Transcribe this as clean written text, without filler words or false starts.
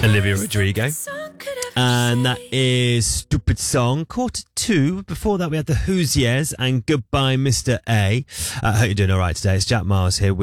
Olivia Rodrigo. And that is Stupid Song. 1:45. Before that, we had the Who's Yes and Goodbye, Mr. A. I hope you're doing all right today. It's Jack Miles here with